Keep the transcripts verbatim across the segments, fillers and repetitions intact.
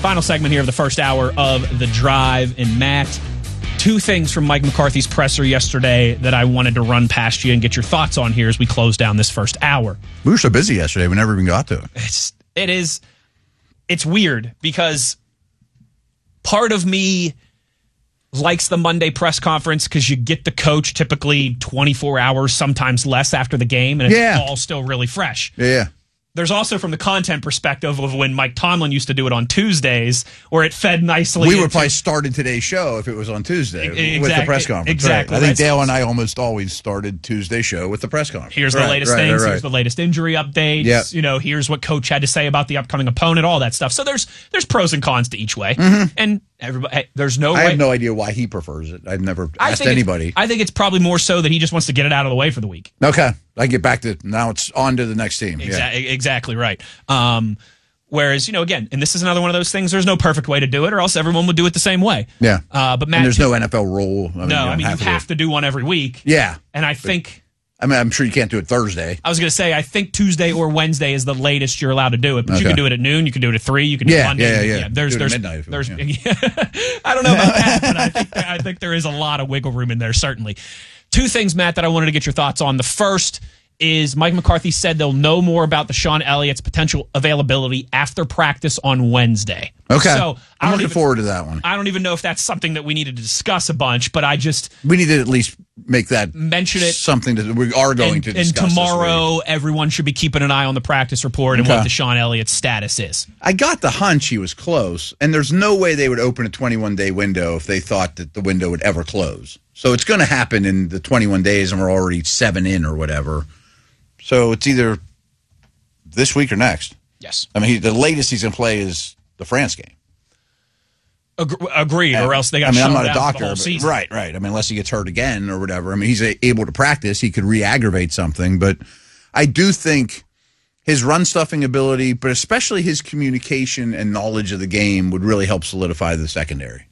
Final segment here of the first hour of The Drive. And Matt, two things from Mike McCarthy's presser yesterday that I wanted to run past you and get your thoughts on here as we close down this first hour. We were so busy yesterday, we never even got to it. It's, it is, it's weird because part of me likes the Monday press conference because you get the coach typically twenty-four hours, sometimes less after the game, and it's yeah. all still really fresh. Yeah. There's also from the content perspective of when Mike Tomlin used to do it on Tuesdays, where it fed nicely. We would into, probably started today's show if it was on Tuesday exactly, with the press conference. Exactly. Right. I think right. Dale and I almost always started Tuesday's show with the press conference. Here's right, the latest right, things. right, right. Here's the latest injury updates. Yep. You know, here's what coach had to say about the upcoming opponent, all that stuff. So there's there's pros and cons to each way. Mm-hmm. And everybody, hey, there's no I way. have no idea why he prefers it. I've never I asked think anybody. I think it's probably more so that he just wants to get it out of the way for the week. Okay. I get back to now it's on to the next team. Exa- yeah. Exactly right. Um, whereas, you know, again, and this is another one of those things, there's no perfect way to do it or else everyone would do it the same way. Yeah. Uh, but Matt, and there's no N F L rule. I mean, no, you I mean, have you to have to do one every week. Yeah. And I think... I mean, I'm sure you can't do it Thursday. I was going to say, I think Tuesday or Wednesday is the latest you're allowed to do it. But Okay. you can do it at noon. You can do it at three. You can do Yeah, it Monday. yeah, yeah, yeah. There's, Do it at there's, midnight if you there's, want, yeah. I don't know about that, but I think, I think there is a lot of wiggle room in there, certainly. Two things, Matt, that I wanted to get your thoughts on. The first is Mike McCarthy said they'll know more about the Sean Elliott's potential availability after practice on Wednesday. Okay. So I I'm don't looking even, forward to that one. I don't even know if that's something that we needed to discuss a bunch, but I just We need to at least make that mention it. something that we are going and, to and discuss. tomorrow, everyone should be keeping an eye on the practice report and Okay. what the Sean Elliott status is. I got the hunch he was close, and there's no way they would open a twenty-one day window if they thought that the window would ever close. So it's going to happen in the twenty-one days, and we're already seven in or whatever. So it's either this week or next. Yes. I mean, he, the latest he's going to play is the France game. Ag- agreed, or else they got I mean, shut I'm not down a for doctor, the whole but, season. right, right. I mean, unless he gets hurt again or whatever. I mean, he's a, able to practice. He could re-aggravate something, but I do think his run stuffing ability, but especially his communication and knowledge of the game would really help solidify the secondary.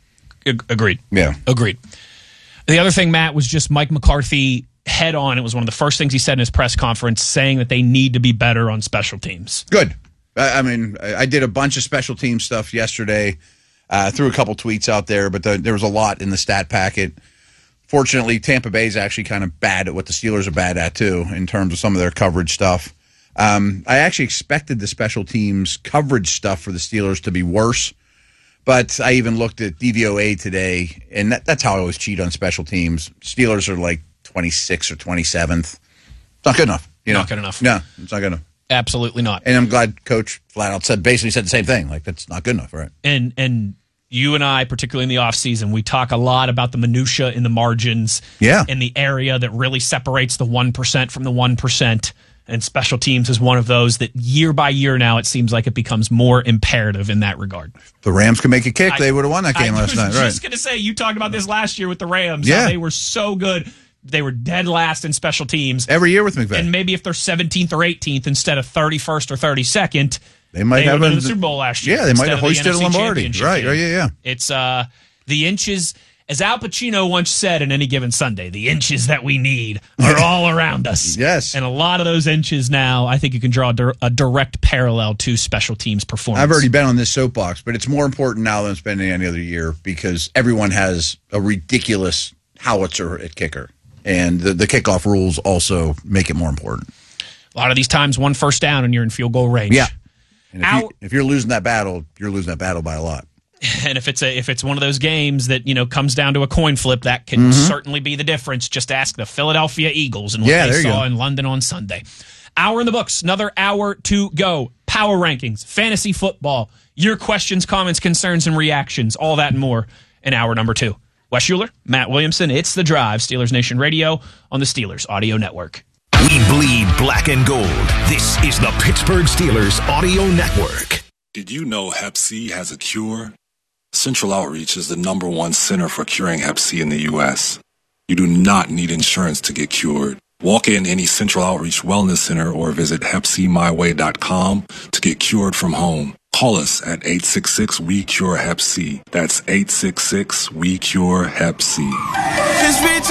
Ag- Agreed. Yeah. Agreed. The other thing, Matt, was just Mike McCarthy head on. It was one of the first things he said in his press conference, saying that they need to be better on special teams. Good. I, I mean, I, I did a bunch of special team stuff yesterday. Uh, threw a couple tweets out there, but the, there was a lot in the stat packet. Fortunately, Tampa Bay is actually kind of bad at what the Steelers are bad at, too, in terms of some of their coverage stuff. Um, I actually expected the special teams coverage stuff for the Steelers to be worse, but I even looked at D V O A today, and that, that's how I always cheat on special teams. Steelers are like twenty-sixth or twenty-seventh. It's not good enough. You know? Not good enough. No, it's not good enough. Absolutely not. And I'm glad Coach flat out said basically said the same thing. Like, that's not good enough, right? And and you and I, particularly in the offseason, we talk a lot about the minutia in the margins, Yeah. in the area that really separates the one percent from the one percent. And special teams is one of those that year by year now it seems like it becomes more imperative in that regard. The Rams can make a kick. I, they would have won that game I last was night, right? just going to say, you talked about this last year with the Rams. Yeah. How they were so good. They were dead last in special teams. Every year with McVay. And maybe if they're seventeenth or eighteenth instead of thirty-first or thirty-second, they might they have been a, in the Super Bowl last year. Yeah, they might have instead of the hoisted a N F C Lombardi. Championship Right, game. right, yeah, yeah. It's uh, the inches, as Al Pacino once said in Any Given Sunday, the inches that we need are all around us. Yes. And a lot of those inches now, I think you can draw a, dir- a direct parallel to special teams performance. I've already been on this soapbox, but it's more important now than it's been any other year because everyone has a ridiculous howitzer at kicker. And the, the kickoff rules also make it more important. A lot of these times, one first down and you're in field goal range. Yeah. And if, Our- you, if you're losing that battle, you're losing that battle by a lot. And if it's a if it's one of those games that, you know, comes down to a coin flip, that can Mm-hmm. certainly be the difference. Just ask the Philadelphia Eagles and what Yeah, they there you saw go. in London on Sunday. Hour in the books, another hour to go. Power rankings, fantasy football, your questions, comments, concerns, and reactions, all that and more in hour number two. Wes Schuler, Matt Williamson, it's The Drive, Steelers Nation Radio on the Steelers Audio Network. We bleed black and gold. This is the Pittsburgh Steelers Audio Network. Did you know Hep C has a cure? Central Outreach is the number one center for curing Hep C in the U S. You do not need insurance to get cured. Walk in any Central Outreach Wellness Center or visit hep c my way dot com to get cured from home. Call us at eight six six, we cure hep C. That's eight six six, we cure hep C. Just reach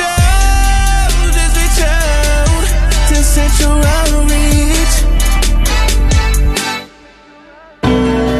out, just reach out to Central Outreach.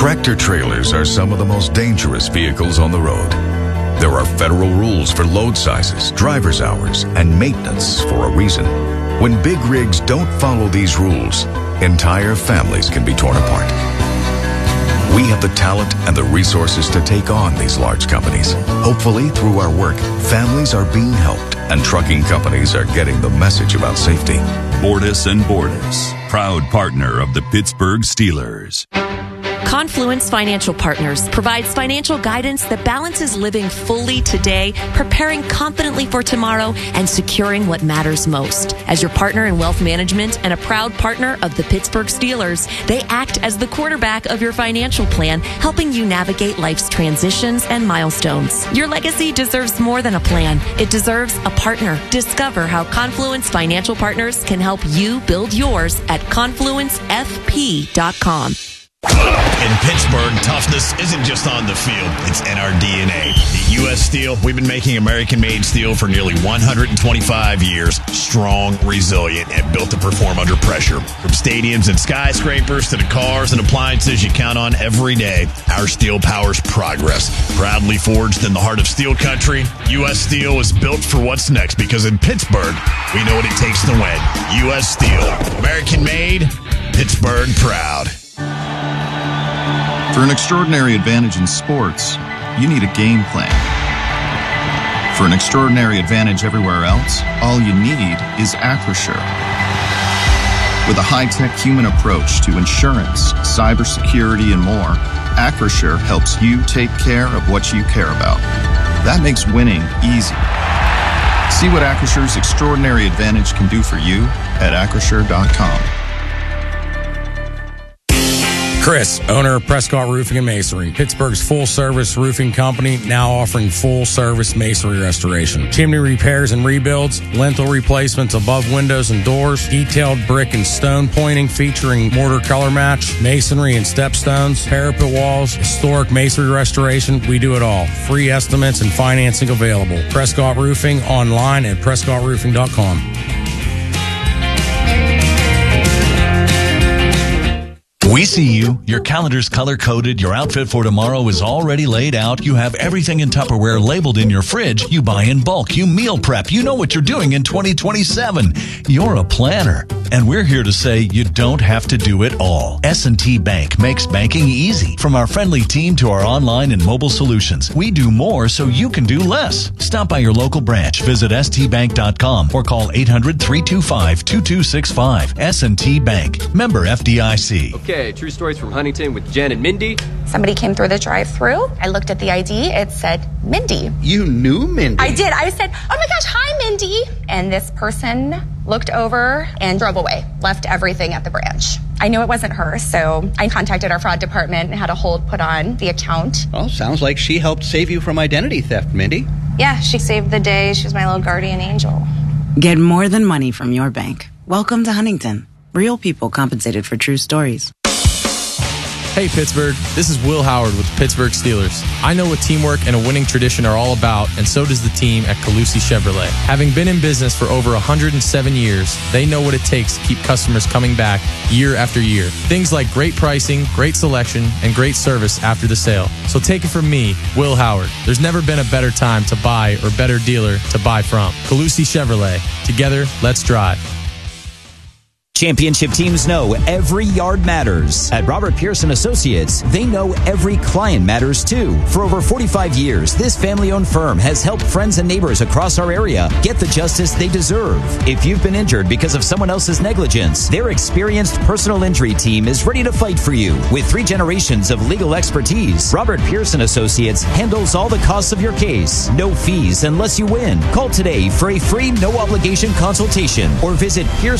Tractor-trailers are some of the most dangerous vehicles on the road. There are federal rules for load sizes, driver's hours, and maintenance for a reason. When big rigs don't follow these rules, entire families can be torn apart. We have the talent and the resources to take on these large companies. Hopefully, through our work, families are being helped and trucking companies are getting the message about safety. Bordas and Bordas, proud partner of the Pittsburgh Steelers. Confluence Financial Partners provides financial guidance that balances living fully today, preparing confidently for tomorrow, and securing what matters most. As your partner in wealth management and a proud partner of the Pittsburgh Steelers, they act as the quarterback of your financial plan, helping you navigate life's transitions and milestones. Your legacy deserves more than a plan. It deserves a partner. Discover how Confluence Financial Partners can help you build yours at confluence f p dot com. In Pittsburgh, toughness isn't just on the field, it's in our D N A. At U S Steel, we've been making American-made steel for nearly one hundred twenty-five years. Strong, resilient, and built to perform under pressure. From stadiums and skyscrapers to the cars and appliances you count on every day, our steel powers progress. Proudly forged in the heart of steel country, U S Steel is built for what's next because in Pittsburgh, we know what it takes to win. U S Steel, American-made, Pittsburgh proud. For an extraordinary advantage in sports, you need a game plan. For an extraordinary advantage everywhere else, all you need is Acrisure. With a high-tech human approach to insurance, cybersecurity, and more, Acrisure helps you take care of what you care about. That makes winning easy. See what Acrisure's extraordinary advantage can do for you at acrisure dot com. Chris, owner of Prescott Roofing and Masonry, Pittsburgh's full-service roofing company, now offering full-service masonry restoration. Chimney repairs and rebuilds, lintel replacements above windows and doors, detailed brick and stone pointing featuring mortar color match, masonry and stepstones, parapet walls, historic masonry restoration. We do it all. Free estimates and financing available. Prescott Roofing online at prescott roofing dot com. We see you. Your calendar's color-coded. Your outfit for tomorrow is already laid out. You have everything in Tupperware labeled in your fridge. You buy in bulk. You meal prep. You know what you're doing in twenty twenty-seven. You're a planner. And we're here to say you don't have to do it all. S and T Bank makes banking easy. From our friendly team to our online and mobile solutions, we do more so you can do less. Stop by your local branch. Visit s t bank dot com or call eight hundred, three two five, two two six five. S and T Bank. Member F D I C. Okay, true stories from Huntington with Jen and Mindy. Somebody came through the drive-thru. I looked at the I D. It said Mindy. You knew Mindy? I did. I said, oh my gosh, hi, Mindy. And this person looked over and drove away, left everything at the branch. I knew it wasn't her, so I contacted our fraud department and had a hold put on the account. Well, sounds like she helped save you from identity theft, Mindy. Yeah, she saved the day. She was my little guardian angel. Get more than money from your bank. Welcome to Huntington. Real people compensated for true stories. Hey Pittsburgh, this is Will Howard with the Pittsburgh Steelers. I know what teamwork and a winning tradition are all about, and so does the team at Calusi Chevrolet. Having been in business for over one hundred seven years, they know what it takes to keep customers coming back year after year. Things like great pricing, great selection, and great service after the sale. So take it from me, Will Howard. There's never been a better time to buy or better dealer to buy from. Calusi Chevrolet. Together, let's drive. Championship teams know every yard matters. At Robert Pearson Associates, they know every client matters too. For over forty-five years, this family-owned firm has helped friends and neighbors across our area get the justice they deserve. If you've been injured because of someone else's negligence, their experienced personal injury team is ready to fight for you. With three generations of legal expertise, Robert Pearson Associates handles all the costs of your case. No fees unless you win. Call today for a free, no-obligation consultation or visit Pearson